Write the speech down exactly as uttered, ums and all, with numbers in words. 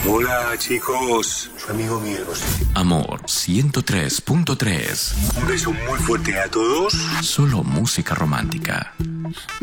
Hola, chicos. Su amigo Miguel Bosé. Amor ciento tres punto tres. Un beso muy fuerte a todos. Solo música romántica.